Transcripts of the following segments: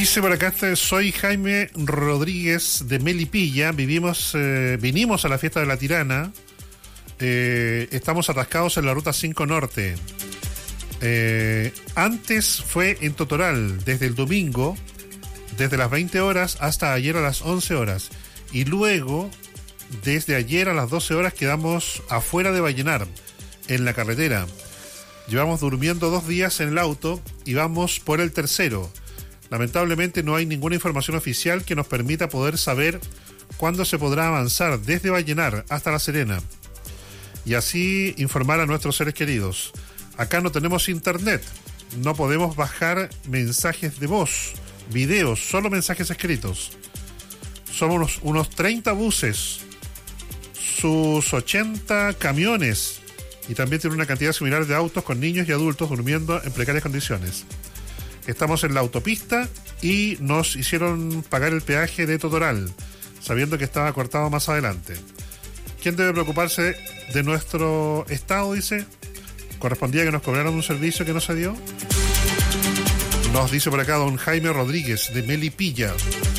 Dice por acá, soy Jaime Rodríguez de Melipilla, vinimos a la fiesta de la Tirana, estamos atascados en la ruta 5 Norte. Antes fue en Totoral, desde el domingo, desde las 20 horas hasta ayer a las 11 horas. Y luego, desde ayer a las 12 horas, quedamos afuera de Vallenar, en la carretera. Llevamos durmiendo 2 días en el auto y vamos por el tercero. Lamentablemente no hay ninguna información oficial que nos permita poder saber cuándo se podrá avanzar desde Vallenar hasta La Serena. Y así informar a nuestros seres queridos. Acá no tenemos internet, no podemos bajar mensajes de voz, videos, solo mensajes escritos. Somos unos 30 buses, sus 80 camiones, y también tiene una cantidad similar de autos con niños y adultos durmiendo en precarias condiciones. Estamos en la autopista y nos hicieron pagar el peaje de Totoral, sabiendo que estaba cortado más adelante. ¿Quién debe preocuparse de nuestro estado? Dice. ¿Correspondía que nos cobraran un servicio que no se dio? Nos dice por acá don Jaime Rodríguez de Melipilla.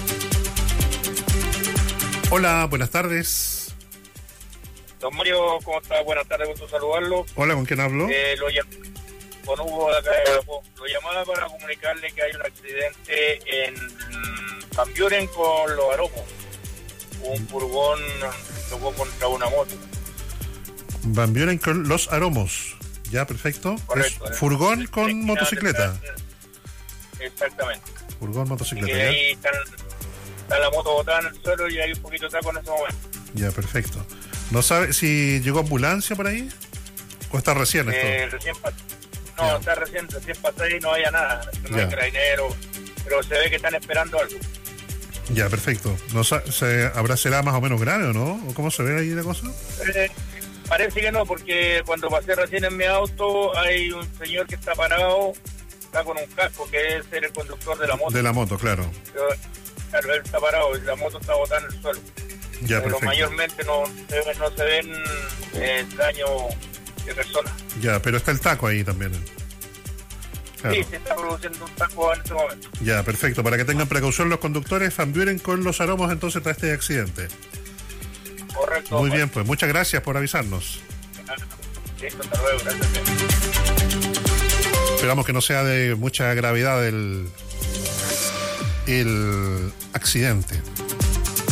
Hola, buenas tardes. Don Mario, ¿cómo está? Buenas tardes, gusto saludarlo. Hola, ¿con quién hablo? Con Hugo de acá de Arauco. Lo llamaba para comunicarle que hay un accidente en Van Buren con Los Aromos. Un furgón chocó contra una moto. Van Buren con Los Aromos. Ya, perfecto. Correcto. Es furgón con motocicleta. Exactamente. Furgón, motocicleta. Y ahí está la moto botada en el suelo y hay un poquito de taco en ese momento. Ya, perfecto. ¿No sabe si llegó ambulancia por ahí? ¿O está recién esto? Está recién pasado y no había nada. No hay carabinero, pero se ve que están esperando algo. Ya, perfecto. ¿No será más o menos grave o no? ¿O cómo se ve ahí la cosa? Parece que no, porque cuando pasé recién en mi auto hay un señor que está parado, está con un casco, que debe ser el conductor de la moto. De la moto, claro. Pero, claro, él está parado y la moto está botada en el suelo. Ya, pero perfecto. mayormente no se ven daños de personas. Ya, pero está el taco ahí también. Claro. Sí, se está produciendo un taco en este momento. Ya, perfecto. Para que tengan precaución los conductores, Van Buren con Los Aromos entonces tras este accidente. Correcto. Muy bien, pues muchas gracias por avisarnos. Sí, hasta luego, gracias. Esperamos que no sea de mucha gravedad el accidente.